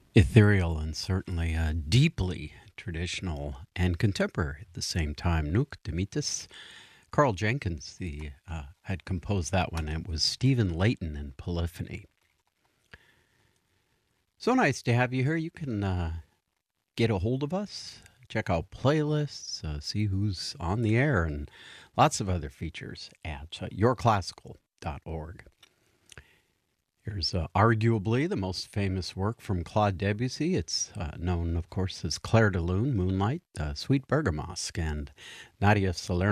Ethereal and certainly deeply traditional and contemporary at the same time. Nuk Dimitis. Carl Jenkins had composed that one. It was Stephen Layton in Polyphony. So nice to have you here. You can get a hold of us, check out playlists, see who's on the air, and lots of other features at yourclassical.org. Here's arguably the most famous work from Claude Debussy. It's known, of course, as Clair de Lune, Moonlight, Sweet Bergamasque, and Nadia Salerno.